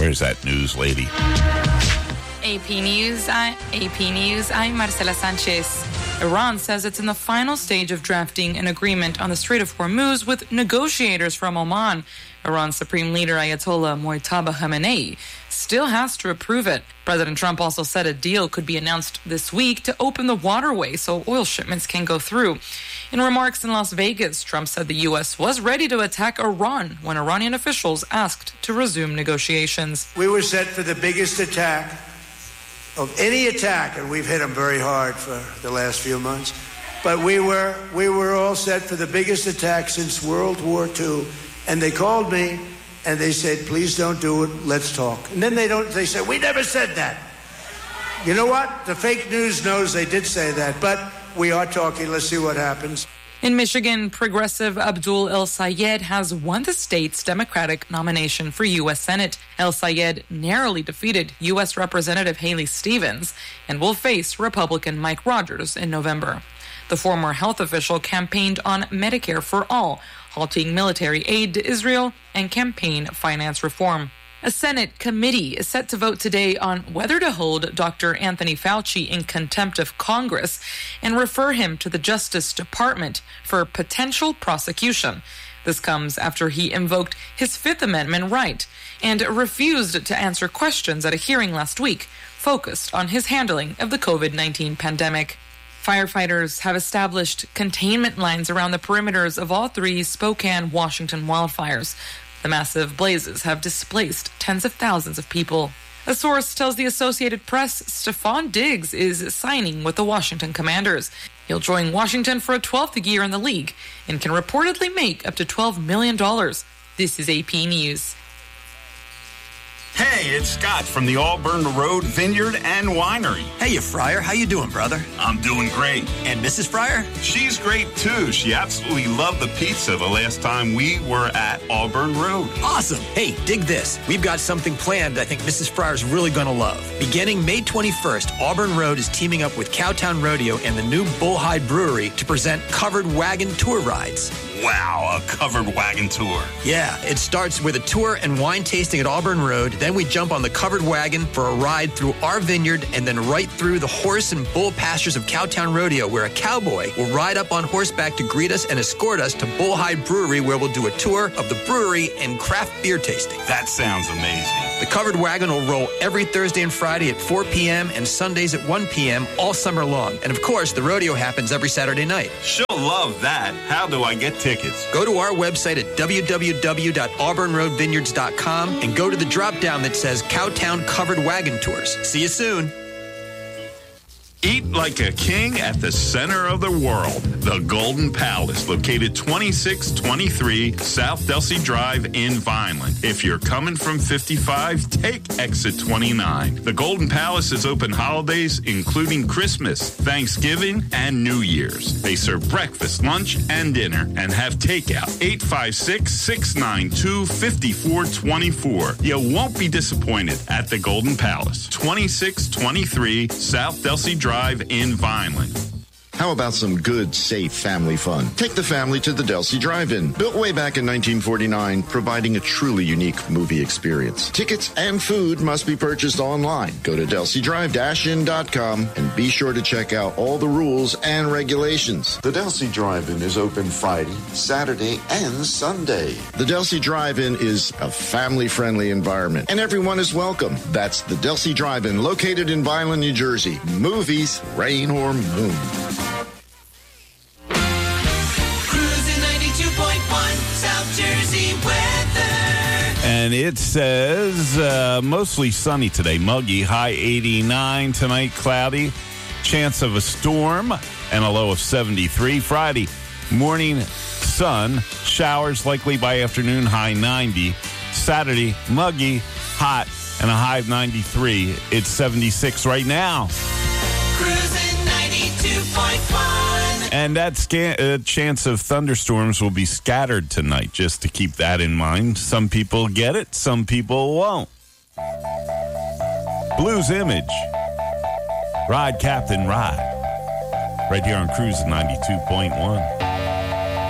There's that news lady. AP News, I'm Marcela Sanchez. Iran says it's in the final stage of drafting an agreement on the Strait of Hormuz with negotiators from Oman. Iran's Supreme Leader Ayatollah Mojtaba Khamenei still has to approve it. President Trump also said a deal could be announced this week to open the waterway so oil shipments can go through. In remarks in Las Vegas, Trump said the U.S. was ready to attack Iran when Iranian officials asked to resume negotiations. We were set for the biggest attack of any attack, and we've hit them very hard for the last few months. But we were all set for the biggest attack since World War II. And they called me and they said, please don't do it, let's talk. And then they said, we never said that. You know what? The fake news knows they did say that, but we are talking. Let's see what happens. In Michigan, progressive Abdul El Sayed has won the state's Democratic nomination for U.S. Senate. El Sayed narrowly defeated U.S. Representative Haley Stevens and will face Republican Mike Rogers in November. The former health official campaigned on Medicare for All, halting military aid to Israel, and campaign finance reform. A Senate committee is set to vote today on whether to hold Dr. Anthony Fauci in contempt of Congress and refer him to the Justice Department for potential prosecution. This comes after he invoked his Fifth Amendment right and refused to answer questions at a hearing last week focused on his handling of the COVID-19 pandemic. Firefighters have established containment lines around the perimeters of all three Spokane, Washington wildfires. The massive blazes have displaced tens of thousands of people. A source tells the Associated Press Stephon Diggs is signing with the Washington Commanders. He'll join Washington for a 12th year in the league and can reportedly make up to $12 million. This is AP News. Hey, it's Scott from the Auburn Road Vineyard and Winery. Hey, you Fryer. How you doing, brother? I'm doing great. And Mrs. Fryer? She's great, too. She absolutely loved the pizza the last time we were at Auburn Road. Awesome. Hey, dig this. We've got something planned I think Mrs. Fryer's really going to love. Beginning May 21st, Auburn Road is teaming up with Cowtown Rodeo and the new Bullhide Brewery to present covered wagon tour rides. Wow, a covered wagon tour. Yeah, it starts with a tour and wine tasting at Auburn Road. Then we jump on the covered wagon for a ride through our vineyard and then right through the horse and bull pastures of Cowtown Rodeo, where a cowboy will ride up on horseback to greet us and escort us to Bullhide Brewery, where we'll do a tour of the brewery and craft beer tasting. That sounds amazing. The covered wagon will roll every Thursday and Friday at 4 p.m. and Sundays at 1 p.m. all summer long. And of course, the rodeo happens every Saturday night. She'll love that. How do I get tickets? Go to our website at www.auburnroadvineyards.com and go to the drop-down that says Cowtown Covered Wagon Tours. See you soon. Eat like a king at the center of the world. The Golden Palace, located 2623 South Delsey Drive in Vineland. If you're coming from 55, take exit 29. The Golden Palace is open holidays, including Christmas, Thanksgiving, and New Year's. They serve breakfast, lunch, and dinner, and have takeout. 856-692-5424. You won't be disappointed at the Golden Palace, 2623 South Delsey Drive in Vineland. How about some good, safe family fun? Take the family to the Delsey Drive-In. Built way back in 1949, providing a truly unique movie experience. Tickets and food must be purchased online. Go to DelseyDrive-In.com and be sure to check out all the rules and regulations. The Delsey Drive-In is open Friday, Saturday, and Sunday. The Delsey Drive-In is a family-friendly environment, and everyone is welcome. That's the Delsey Drive-In, located in Vineland, New Jersey. Movies, rain or moon. South Jersey weather. And it says mostly sunny today, muggy, high 89. Tonight, cloudy, chance of a storm, and a low of 73. Friday, morning sun, showers likely by afternoon, high 90. Saturday, muggy, hot, and a high of 93. It's 76 right now. Cruising 92.1. And that chance of thunderstorms will be scattered tonight, just to keep that in mind. Some people get it, some people won't. Blues Image. Ride, Captain, ride. Right here on Cruise 92.1.